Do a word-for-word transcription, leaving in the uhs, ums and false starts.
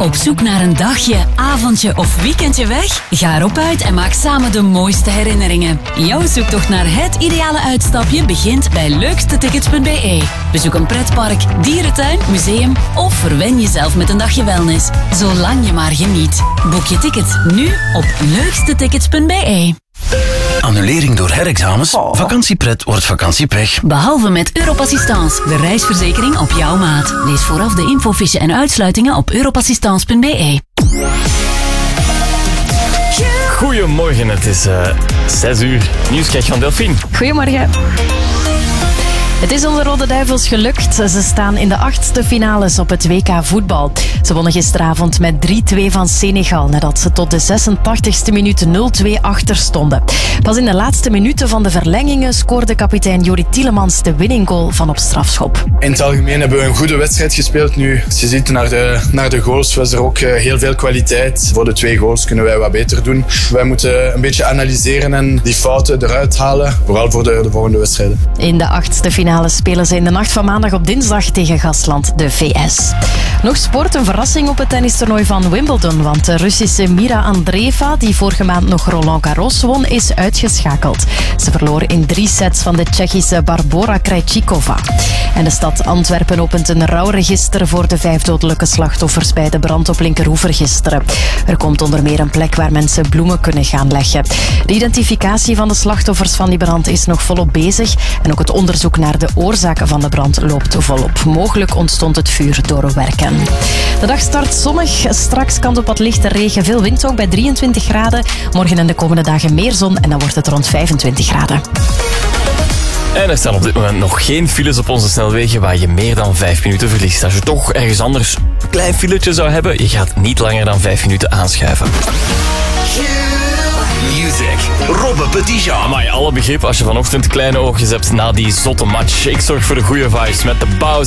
Op zoek naar een dagje, avondje of weekendje weg? Ga erop uit en maak samen de mooiste herinneringen. Jouw zoektocht naar het ideale uitstapje begint bij leukstetickets punt b e. Bezoek een pretpark, dierentuin, museum of verwen jezelf met een dagje wellness. Zolang je maar geniet. Boek je ticket nu op leukstetickets punt b e. Annulering door herexamens? Oh. Vakantiepret wordt vakantiepech. Behalve met Europassistance, de reisverzekering op jouw maat. Lees vooraf de infofiche en uitsluitingen op europassistance punt b e. Goedemorgen, het is uh, zes uur. Nieuwskijk van Delphine. Goedemorgen. Het is onze Rode Duivels gelukt. Ze staan in de achtste finales op het W K voetbal. Ze wonnen gisteravond met drie twee van Senegal, nadat ze tot de zesentachtigste minuut nul twee achter stonden. Pas in de laatste minuten van de verlengingen scoorde kapitein Jori Tielemans de winning goal van op strafschop. In het algemeen hebben we een goede wedstrijd gespeeld nu. Als je ziet naar de, naar de goals was er ook heel veel kwaliteit. Voor de twee goals kunnen wij wat beter doen. Wij moeten een beetje analyseren en die fouten eruit halen. Vooral voor de, de volgende wedstrijden. In de achtste finale spelen ze in de nacht van maandag op dinsdag tegen gastland de V S. Nog sport, een verrassing op het tennistoernooi van Wimbledon, want de Russische Mira Andreeva, die vorige maand nog Roland Garros won, is uitgeschakeld. Ze verloor in drie sets van de Tsjechische Barbora Krejcikova. En de stad Antwerpen opent een rouwregister voor de vijf dodelijke slachtoffers bij de brand op Linkeroever gisteren. Er komt onder meer een plek waar mensen bloemen kunnen gaan leggen. De identificatie van de slachtoffers van die brand is nog volop bezig en ook het onderzoek naar de oorzaken van de brand loopt volop. Mogelijk ontstond het vuur door werken. De dag start zonnig, straks kans op wat lichte regen, veel wind ook bij drieëntwintig graden. Morgen en de komende dagen meer zon en dan wordt het rond vijfentwintig graden. En er staan op dit moment nog geen files op onze snelwegen waar je meer dan vijf minuten verliest. Als je toch ergens anders een klein filetje zou hebben, je gaat niet langer dan vijf minuten aanschuiven. Music. Robbe Petitjean. Maar alle begrip als je vanochtend kleine oogjes hebt na die zotte match. Ik zorg voor de goede vibes met de Bowser.